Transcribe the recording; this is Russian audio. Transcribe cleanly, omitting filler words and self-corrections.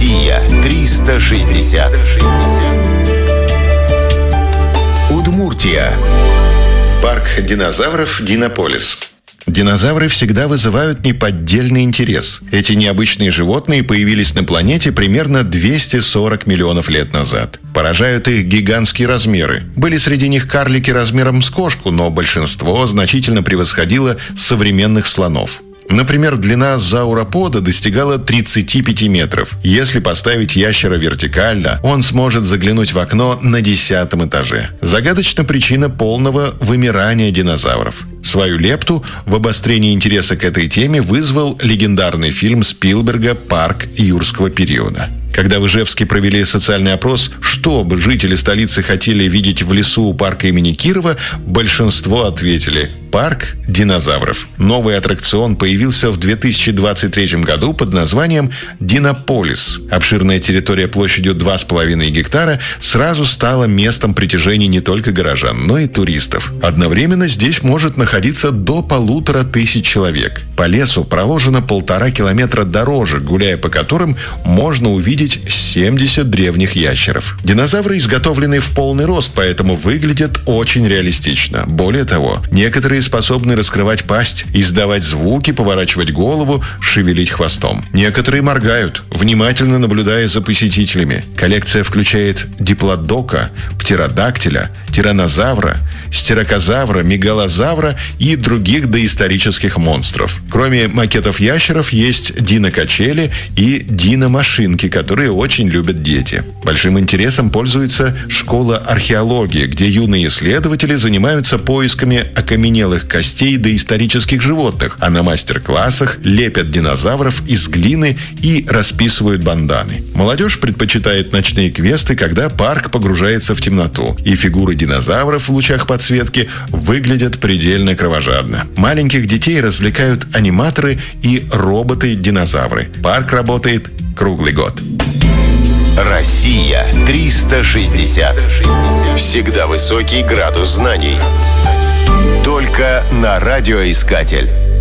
Россия 360. Удмуртия. Парк динозавров Динополис. Динозавры всегда вызывают неподдельный интерес. Эти необычные животные появились на планете примерно 240 миллионов лет назад. Поражают их гигантские размеры. Были среди них карлики размером с кошку, но большинство значительно превосходило современных слонов. Например, длина зауропода достигала 35 метров. Если поставить ящера вертикально, он сможет заглянуть в окно на 10-м этаже. Загадочна причина полного вымирания динозавров. Свою лепту в обострении интереса к этой теме вызвал легендарный фильм Спилберга «Парк юрского периода». Когда в Ижевске провели социальный опрос, что бы жители столицы хотели видеть в лесу у парка имени Кирова, большинство ответили – парк динозавров. Новый аттракцион появился в 2023 году под названием «Динополис». Обширная территория площадью 2,5 гектара сразу стала местом притяжения не только горожан, но и туристов. Одновременно здесь может находиться до 1500 человек. По лесу проложено 1,5 километра дорожек, гуляя по которым можно увидеть 70 древних ящеров. Динозавры изготовлены в полный рост, поэтому выглядят очень реалистично. Более того, некоторые способны раскрывать пасть, издавать звуки, поворачивать голову, шевелить хвостом. Некоторые моргают, внимательно наблюдая за посетителями. Коллекция включает диплодока, птеродактиля, тираннозавра, стерокозавра, мегалозавра и других доисторических монстров. Кроме макетов ящеров, есть динокачели и диномашинки, которые очень любят дети. Большим интересом пользуется школа археологии, где юные исследователи занимаются поисками окаменелых костей доисторических животных, а на мастер-классах лепят динозавров из глины и расписывают банданы. Молодежь предпочитает ночные квесты, когда парк погружается в темноту, и фигуры динозавров в лучах подсветки выглядят предельно кровожадно. Маленьких детей развлекают аниматоры и роботы-динозавры. Парк работает круглый год. Россия 360. Всегда высокий градус знаний. Только на радиоискатель.